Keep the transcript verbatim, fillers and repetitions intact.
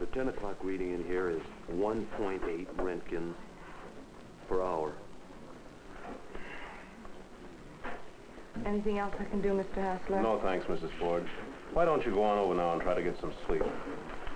ten o'clock reading in here is one point eight Röntgen per hour. Anything else I can do, Mister Hassler? No, thanks, Missus Ford. Why don't you go on over now and try to get some sleep?